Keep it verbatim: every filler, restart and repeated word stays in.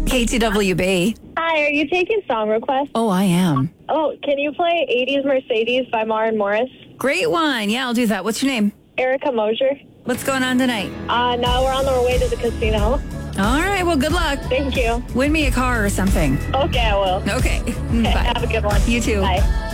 K T W B. Hi, are you taking song requests? Oh, I am. Oh, can you play eighties Mercedes by Maren Morris? Great one. Yeah, I'll do that. What's your name? Erica Mosier. What's going on tonight? Uh, now we're on our way to the casino. All right. Well, good luck. Thank you. Win me a car or something. Okay, I will. Okay. Okay, Bye. have a good one. You too. Bye.